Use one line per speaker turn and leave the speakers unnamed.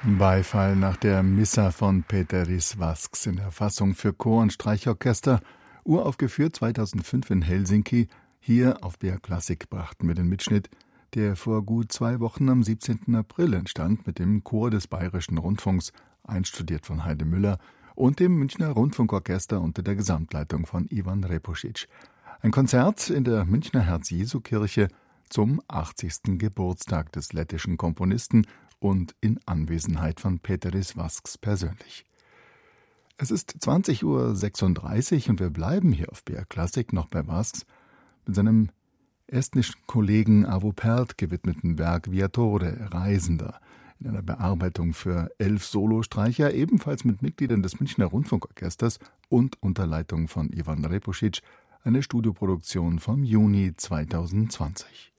Beifall nach der Missa von Péteris Vasks in der Fassung für Chor und Streichorchester, uraufgeführt 2005 in Helsinki. Hier auf BR Klassik brachten wir den Mitschnitt, der vor gut 2 Wochen am 17. April entstand mit dem Chor des Bayerischen Rundfunks, einstudiert von Heide Müller, und dem Münchner Rundfunkorchester unter der Gesamtleitung von Ivan Repušić. Ein Konzert in der Münchner Herz-Jesu-Kirche zum 80. Geburtstag des lettischen Komponisten und in Anwesenheit von Péteris Vasks persönlich. Es ist 20:36 Uhr und wir bleiben hier auf BR Klassik noch bei Vasks mit seinem estnischen Kollegen Arvo Pärt gewidmeten Werk Viatore, Reisender, in einer Bearbeitung für 11 Solostreicher, ebenfalls mit Mitgliedern des Münchner Rundfunkorchesters und unter Leitung von Ivan Repušić, eine Studioproduktion vom Juni 2020.